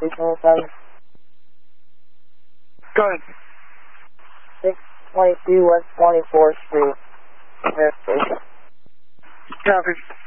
Regional 7. Good. 622 West 24th Street. Air Station. Copy.